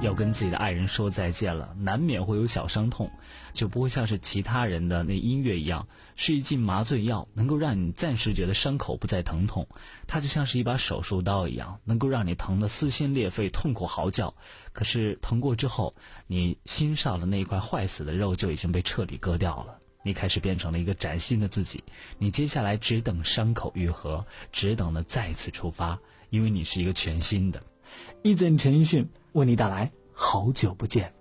要跟自己的爱人说再见了，难免会有小伤痛，就不会像是其他人的那音乐一样，是一剂麻醉药，能够让你暂时觉得伤口不再疼痛。它就像是一把手术刀一样，能够让你疼得撕心裂肺，痛苦嚎叫。可是疼过之后，你心上的那一块坏死的肉就已经被彻底割掉了。你开始变成了一个崭新的自己，你接下来只等伤口愈合，只等着再次出发，因为你是一个全新的。 Eason 陈奕迅为你带来好久不见。